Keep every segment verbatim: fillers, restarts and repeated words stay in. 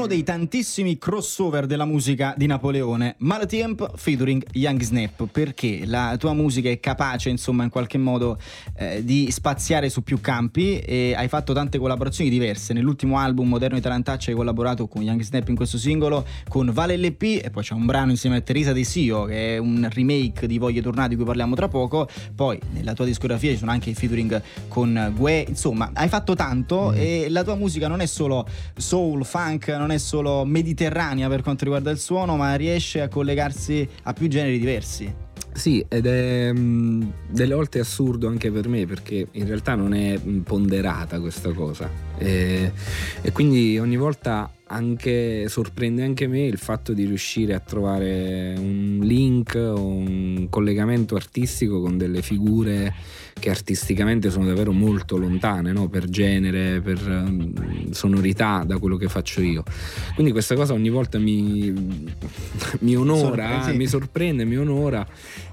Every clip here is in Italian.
uno dei tantissimi crossover della musica di Napoleone, Malatiemp featuring Young Snap, perché la tua musica è capace, insomma, in qualche modo eh, di spaziare su più campi, e hai fatto tante collaborazioni diverse. Nell'ultimo album Moderno di Talentaccia hai collaborato con Young Snap in questo singolo, con Vale L P, e poi c'è un brano insieme a Teresa De Sio che è un remake di Voglie Tornate di cui parliamo tra poco. Poi nella tua discografia ci sono anche i featuring con Gue, insomma hai fatto tanto mm. e la tua musica non è solo soul, funk, non è solo mediterranea per quanto riguarda il suono, ma riesce a collegarsi a più generi diversi. Sì, ed è mh, delle volte assurdo anche per me, perché in realtà non è mh, ponderata questa cosa, e, e quindi ogni volta anche sorprende anche me il fatto di riuscire a trovare un link o un collegamento artistico con delle figure che artisticamente sono davvero molto lontane, no? Per genere, per um, sonorità da quello che faccio io. Quindi questa cosa ogni volta mi, mi onora, Sorpresi. mi sorprende, mi onora,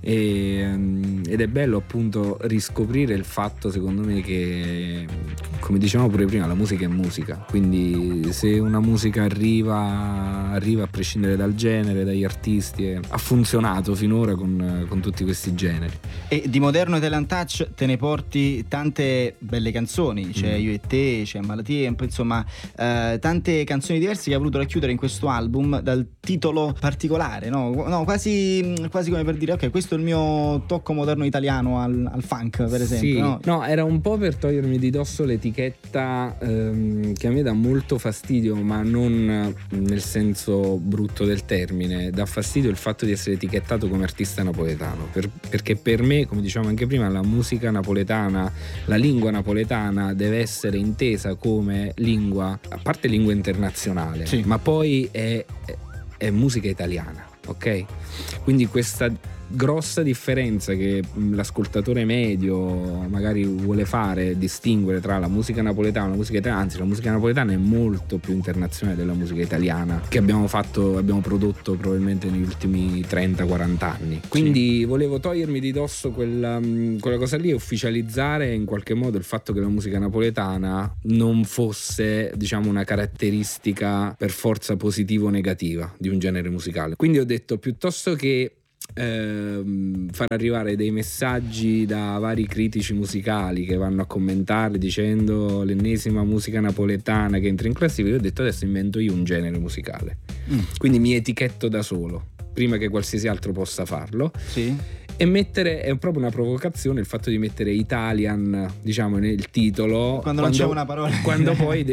e, um, ed è bello appunto riscoprire il fatto, secondo me, che, come dicevamo pure prima, la musica è musica, quindi se una musica arriva arriva a prescindere dal genere, dagli artisti, e ha funzionato finora con, con tutti questi generi. E di Moderno e Talentaccia te ne porti tante belle canzoni, c'è mm. Io e te, c'è Malatiempo, insomma eh, tante canzoni diverse che ha voluto racchiudere in questo album dal titolo particolare, no? No, quasi, quasi come per dire ok, questo è il mio tocco moderno italiano al, al funk, per esempio. Sì, no? no, era un po' per togliermi di dosso l'etichetta ehm, che a me dà molto fastidio, ma non nel senso brutto del termine. Dà fastidio il fatto di essere etichettato come artista napoletano, per, perché per me, come dicevamo anche prima, la musica napoletana, la lingua napoletana deve essere intesa come lingua, a parte lingua internazionale, sì. ma poi è, è, è musica italiana, ok? Quindi questa grossa differenza che l'ascoltatore medio magari vuole fare, distinguere tra la musica napoletana e la musica italiana, anzi la musica napoletana è molto più internazionale della musica italiana che abbiamo fatto, abbiamo prodotto probabilmente negli ultimi trenta quaranta anni. Quindi sì. volevo togliermi di dosso quella, quella cosa lì e ufficializzare in qualche modo il fatto che la musica napoletana non fosse, diciamo, una caratteristica per forza positiva o negativa di un genere musicale. Quindi ho detto, piuttosto che Ehm, far arrivare dei messaggi da vari critici musicali che vanno a commentare dicendo l'ennesima musica napoletana che entra in classifica, io ho detto adesso invento io un genere musicale, mm. quindi mi etichetto da solo prima che qualsiasi altro possa farlo. Sì. E mettere, è proprio una provocazione il fatto di mettere Italian, diciamo, nel titolo quando, quando non c'è una parola, quando poi